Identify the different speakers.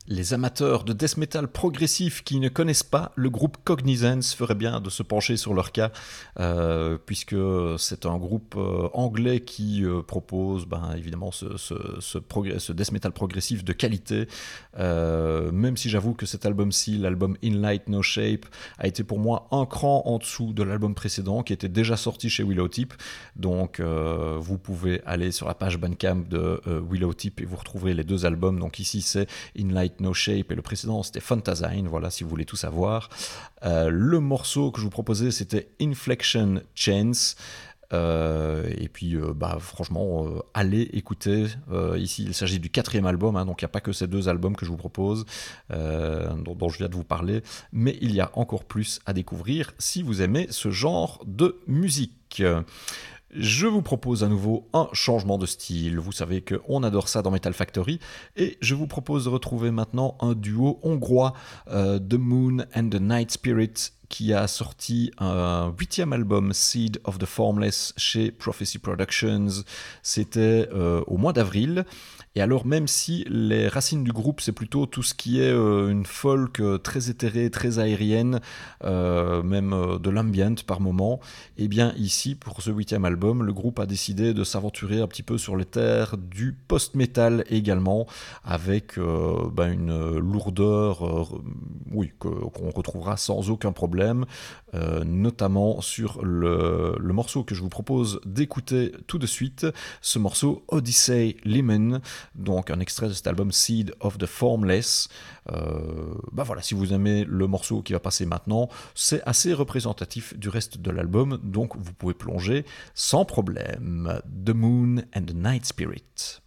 Speaker 1: Les amateurs de death metal progressif qui ne connaissent pas le groupe Cognizance feraient bien de se pencher sur leur cas, puisque c'est un groupe anglais qui propose évidemment ce death metal progressif de qualité, même si j'avoue que cet album-ci, l'album In Light No Shape, a été pour moi un cran en dessous de l'album précédent qui était déjà sorti chez Willowtip. Donc vous pouvez aller sur la page Bandcamp de Willowtip et vous retrouverez les deux albums. Donc ici c'est In Light No Shape et le précédent c'était Fantasine, voilà si vous voulez tout savoir. Le morceau que je vous proposais c'était Inflection Chance. Et puis franchement allez écouter, ici il s'agit du 4e album, donc il n'y a pas que ces deux albums que je vous propose, dont je viens de vous parler, mais il y a encore plus à découvrir si vous aimez ce genre de musique. Je vous propose à nouveau un changement de style. Vous savez qu'on adore ça dans Metal Factory. Et je vous propose de retrouver maintenant un duo hongrois, The Moon and the Night Spirit, qui a sorti un 8e album, Seed of the Formless, chez Prophecy Productions. C'était au mois d'avril. Et alors, même si les racines du groupe, c'est plutôt tout ce qui est une folk très éthérée, très aérienne, même de l'ambient par moment, eh bien ici, pour ce 8e album, le groupe a décidé de s'aventurer un petit peu sur les terres du post-metal également, avec une lourdeur qu'on retrouvera sans aucun problème, notamment sur le morceau que je vous propose d'écouter tout de suite, ce morceau Odyssey Limen, donc un extrait de cet album Seed of the Formless. Voilà, si vous aimez le morceau qui va passer maintenant, c'est assez représentatif du reste de l'album, donc vous pouvez plonger sans problème. The Moon and the Night Spirit.